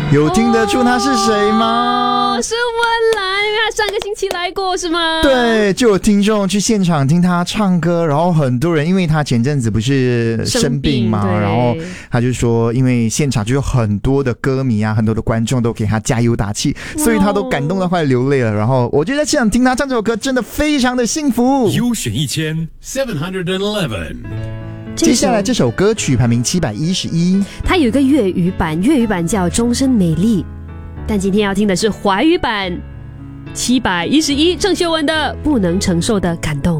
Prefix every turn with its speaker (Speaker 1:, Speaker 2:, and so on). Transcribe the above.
Speaker 1: 有听得出他是谁吗？
Speaker 2: 是温岚，因为他上个星期来过是吗？
Speaker 1: 对，就有听众去现场听他唱歌，然后很多人因为他前阵子不是生病嘛，然后他就说因为现场就有很多的歌迷啊，很多的观众都给他加油打气，所以他都感动到快流泪了。然后我觉得在现场听他唱这首歌真的非常的幸福。
Speaker 3: 优选1711。
Speaker 1: 接下来这首歌曲排名711，
Speaker 2: 它有一个粤语版，粤语版叫《终身美丽》，但今天要听的是华语版711，郑秀文的《不能承受的感动》。